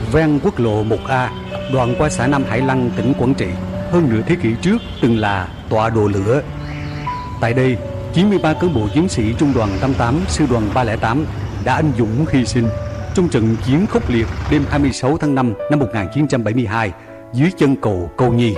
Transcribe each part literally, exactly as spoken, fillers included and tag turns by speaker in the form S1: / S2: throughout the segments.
S1: ven quốc lộ một A, đoạn qua xã Nam Hải Lăng, tỉnh Quảng Trị, hơn nửa thế kỷ trước từng là tọa độ lửa. Tại đây, chín mươi ba cán bộ chiến sĩ Trung đoàn tám mươi tám, Sư đoàn ba không tám đã anh dũng hy sinh trong trận chiến khốc liệt đêm hai mươi sáu tháng năm năm một nghìn chín trăm bảy mươi hai dưới chân cầu Câu Nhi.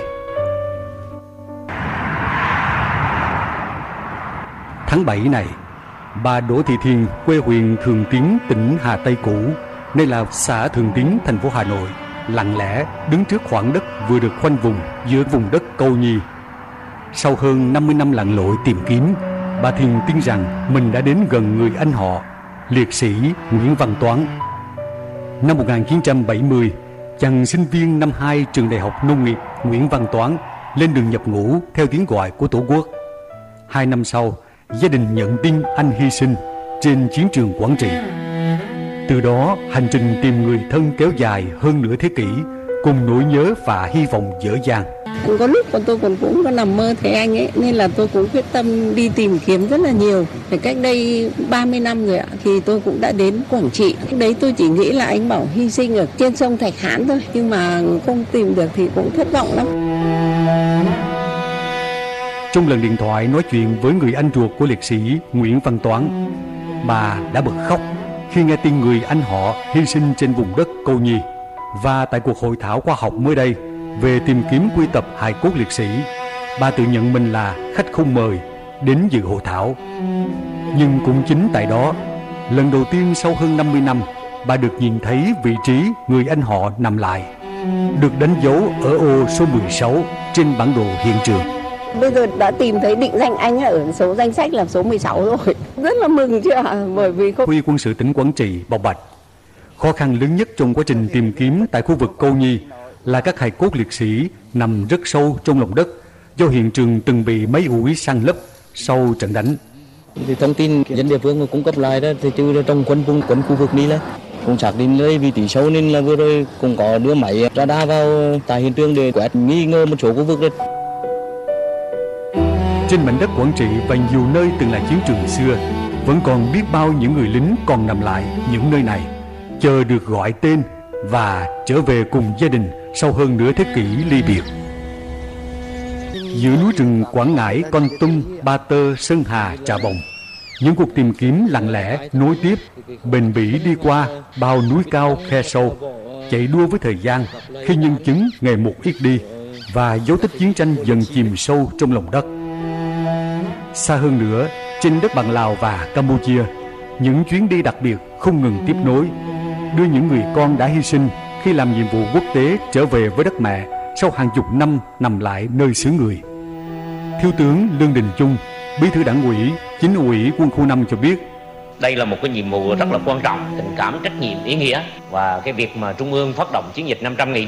S1: Tháng bảy này, bà Đỗ Thị Thiền, quê huyện Thường Tín, tỉnh Hà Tây cũ, nay là xã Thường Tín, thành phố Hà Nội, lặng lẽ đứng trước khoảng đất vừa được khoanh vùng giữa vùng đất Câu Nhi. Sau hơn năm mươi năm lặn lội tìm kiếm, bà Thiền tin rằng mình đã đến gần người anh họ, liệt sĩ Nguyễn Văn Toán. Năm một nghìn chín trăm bảy mươi, chàng sinh viên năm hai trường Đại học Nông nghiệp Nguyễn Văn Toán lên đường nhập ngũ theo tiếng gọi của Tổ quốc. Hai năm sau, gia đình nhận tin anh hy sinh trên chiến trường Quảng Trị. Từ đó, hành trình tìm người thân kéo dài hơn nửa thế kỷ, cùng nỗi nhớ và hy vọng dở dang.
S2: Có lúc mà tôi còn cũng có nằm mơ thấy anh ấy, nên là tôi cũng quyết tâm đi tìm kiếm rất là nhiều. Phải cách đây ba mươi năm rồi ạ, thì tôi cũng đã đến Quảng Trị. Lúc đấy tôi chỉ nghĩ là anh bảo hy sinh ở trên sông Thạch Hãn thôi, nhưng mà không tìm được thì cũng thất vọng lắm.
S1: Trong lần điện thoại nói chuyện với người anh ruột của liệt sĩ Nguyễn Văn Toán, bà đã bật khóc khi nghe tin người anh họ hy sinh trên vùng đất Câu Nhi. Và tại cuộc hội thảo khoa học mới đây về tìm kiếm quy tập hài cốt liệt sĩ, bà tự nhận mình là khách không mời đến dự hội thảo. Nhưng cũng chính tại đó, lần đầu tiên sau hơn năm mươi năm, bà được nhìn thấy vị trí người anh họ nằm lại, được đánh dấu ở ô số mười sáu trên bản đồ hiện trường.
S2: Bây giờ đã tìm thấy định danh anh ở số danh sách là số mười sáu rồi. Rất là mừng chứ ạ, bởi vì không...
S1: Huy quân sự tỉnh Quảng Trị bộc bạch, khó khăn lớn nhất trong quá trình tìm kiếm tại khu vực Câu Nhi là các hài cốt liệt sĩ nằm rất sâu trong lòng đất do hiện trường từng bị mấy ủi san lấp sau trận đánh.
S3: Thì thông tin dân địa phương cung cấp lại đó thì từ trong quân vùng quân khu vực này là cũng xác định nơi vị trí sâu, nên là vừa rồi cũng có đưa máy radar vào tại hiện trường để quét nghi ngờ một số khu vực đấy.
S1: Trên mảnh đất Quảng Trị và nhiều nơi từng là chiến trường xưa, vẫn còn biết bao những người lính còn nằm lại những nơi này, chờ được gọi tên và trở về cùng gia đình sau hơn nửa thế kỷ ly biệt. Giữa núi rừng Quảng Ngãi, Kon Tum, Ba Tơ, Sơn Hà, Trà Bồng, những cuộc tìm kiếm lặng lẽ nối tiếp, bền bỉ đi qua bao núi cao khe sâu, chạy đua với thời gian khi nhân chứng ngày một ít đi và dấu tích chiến tranh dần chìm sâu trong lòng đất. Xa hơn nữa, trên đất bạn Lào và Campuchia, những chuyến đi đặc biệt không ngừng tiếp nối, đưa những người con đã hy sinh khi làm nhiệm vụ quốc tế trở về với đất mẹ sau hàng chục năm nằm lại nơi xứ người. Thiếu tướng Lương Đình Chung, Bí thư Đảng ủy, Chính ủy Quân khu năm cho biết,
S4: đây là một cái nhiệm vụ rất là quan trọng, tình cảm, trách nhiệm, ý nghĩa, và cái việc mà Trung ương phát động chiến dịch năm trăm ngày